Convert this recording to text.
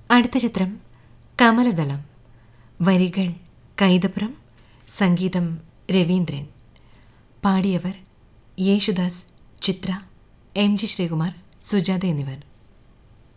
അടുത്ത ചിത്രം കമലദളം. വരികൾ കൈതപ്രം, സംഗീതം രവീന്ദ്രൻ. പാടിയവർ യേശുദാസ്, ചിത്ര, എം ജി ശ്രീകുമാർ, സുജാത എന്നിവർ.